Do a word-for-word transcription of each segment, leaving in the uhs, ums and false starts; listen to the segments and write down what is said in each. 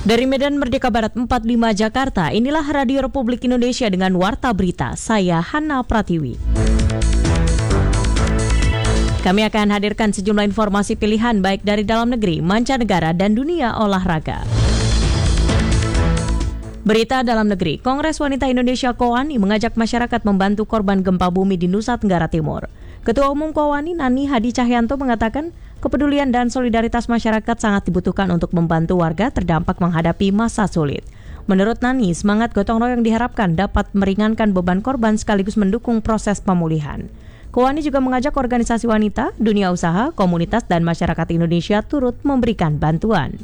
Dari Medan Merdeka Barat empat puluh lima Jakarta, inilah Radio Republik Indonesia dengan Warta Berita. Saya Hana Pratiwi. Kami akan hadirkan sejumlah informasi pilihan baik dari dalam negeri, mancanegara, dan dunia olahraga. Berita dalam negeri, Kongres Wanita Indonesia KOWANI mengajak masyarakat membantu korban gempa bumi di Nusa Tenggara Timur. Ketua Umum KOWANI Nani Hadi Cahyanto mengatakan, kepedulian dan solidaritas masyarakat sangat dibutuhkan untuk membantu warga terdampak menghadapi masa sulit. Menurut Nani, semangat gotong royong diharapkan dapat meringankan beban korban sekaligus mendukung proses pemulihan. KOWANI juga mengajak organisasi wanita, dunia usaha, komunitas, dan masyarakat Indonesia turut memberikan bantuan.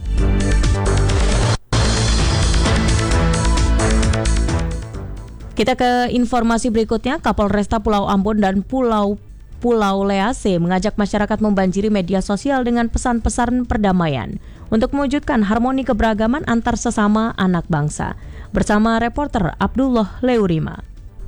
Kita ke informasi berikutnya. Kapolresta Pulau Ambon dan Pulau Pulau Lease mengajak masyarakat membanjiri media sosial dengan pesan-pesan perdamaian untuk mewujudkan harmoni keberagaman antar sesama anak bangsa. Bersama reporter Abdullah Leurima.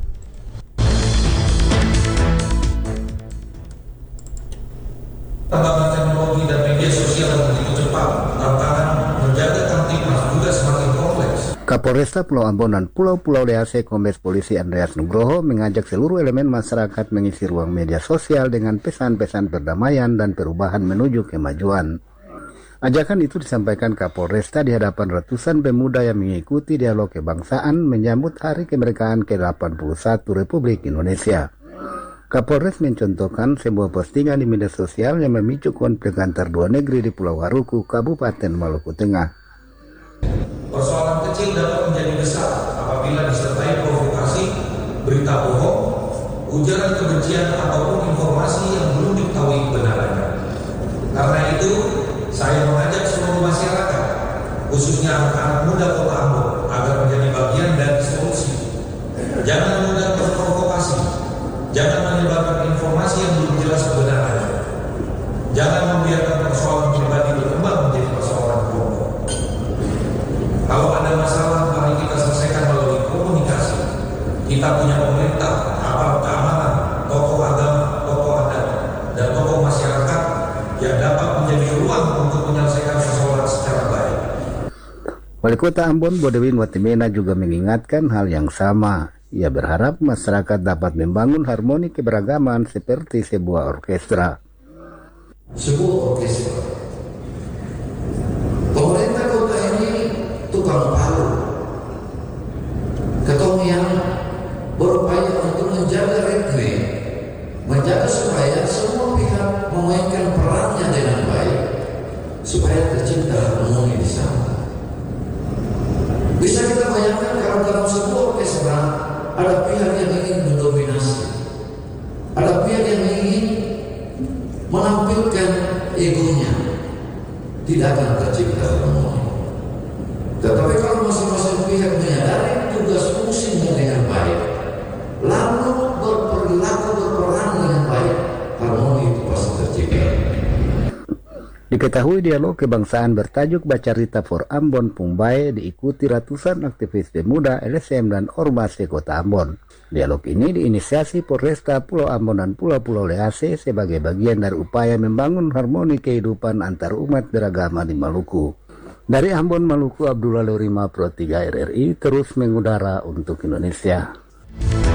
Perkembangan teknologi dan media sosial yang begitu cepat, tantangan menjaga kamtipmas juga semakin kompleks. Kapolresta Pulau Ambon dan Pulau-Pulau Lease Kombes Polisi Andreas Nugroho mengajak seluruh elemen masyarakat mengisi ruang media sosial dengan pesan-pesan perdamaian dan perubahan menuju kemajuan. Ajakan itu disampaikan Kapolresta di hadapan ratusan pemuda yang mengikuti dialog kebangsaan menyambut Hari Kemerdekaan ke delapan puluh satu Republik Indonesia. Kapolres mencontohkan sebuah postingan di media sosial yang memicu konflik antar dua negeri di Pulau Waruku, Kabupaten Maluku Tengah. Persoalan kecil dapat menjadi besar apabila disertai provokasi, berita bohong, ujaran kebencian ataupun informasi yang belum diketahui kebenarannya. Karena itu, saya mengajak seluruh masyarakat, khususnya anak-anak muda Kota Ambon, agar menjadi bagian dari solusi. Jangan mudah terprovokasi, jangan menyebarkan informasi yang belum jelas kebenarannya. Jangan membiarkan persoalan pribadi berkembang menjadi persoalan kelompok. Kalau ada masalah, mari kita selesaikan melalui komunikasi. Kita punya pemerintah, aparat keamanan, tokoh agama, tokoh adat, dan tokoh masyarakat yang dapat menjadi ruang untuk menyelesaikan persoalan secara baik. Wali Kota Ambon Bodewin Watimena juga mengingatkan hal yang sama. Ia berharap masyarakat dapat membangun harmoni keberagaman seperti sebuah orkestra. Sebuah orkestra. Pemerintah kota ini tukang palu. Ketong yang berupaya untuk menjaga ritme, menjaga supaya semua pihak memainkan perannya dengan baik, supaya tercipta harmoni di sana. Bisa kita bayangkan kalau dalam sebuah orkestra ada pihak yang ingin mendominasi, ada pihak yang ingin menampilkan egonya, tidak akan tercipta harmoni. Tetapi kalau masing-masing pihak menyadari tugas fungsinya dengan baik, lalu berperilaku berperan dengan baik, harmoni itu pasti tercipta. Diketahui dialog kebangsaan bertajuk Bacarita for Ambon Pumbai diikuti ratusan aktivis pemuda, L S M, dan Ormas di Kota Ambon. Dialog ini diinisiasi Polresta Pulau Ambon dan Pulau-Pulau Lease sebagai bagian dari upaya membangun harmoni kehidupan antar umat beragama di Maluku. Dari Ambon, Maluku, Abdullah Leurima, Pro tiga R R I, terus mengudara untuk Indonesia.